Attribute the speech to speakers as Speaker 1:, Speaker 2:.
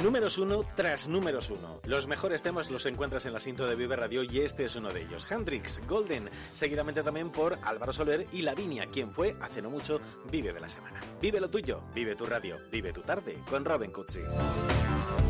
Speaker 1: Números 1 tras números 1. Los mejores temas los encuentras en la intro de Vive Radio y este es uno de ellos. Hendrix, Golden, seguidamente también por Álvaro Soler y Lavinia, quien fue, hace no mucho, Vive de la Semana. Vive lo tuyo, vive tu radio, vive tu tarde, con Robin Cutsi.